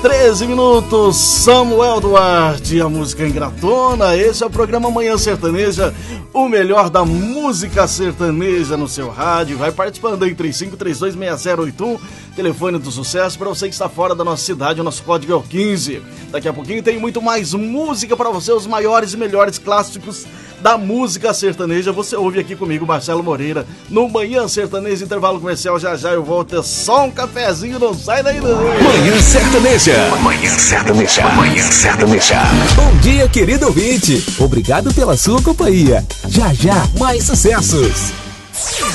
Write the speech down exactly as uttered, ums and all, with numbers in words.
treze minutos, Samuel Duarte, a música ingratona. Esse é o programa Manhã Sertaneja, o melhor da música sertaneja no seu rádio. Vai participando aí, três cinco três dois seis zero oito um, telefone do sucesso. Para você que está fora da nossa cidade, o nosso código é o quinze. Daqui a pouquinho tem muito mais música para você, os maiores e melhores clássicos da música sertaneja. Você ouve aqui comigo, Marcelo Moreira, no Manhã Sertaneja. Intervalo comercial, já já eu volto. É só um cafezinho, não sai daí não. Manhã Sertaneja. Manhã Sertaneja. Manhã Sertaneja. Bom dia, querido ouvinte. Obrigado pela sua companhia. Já já, mais sucessos.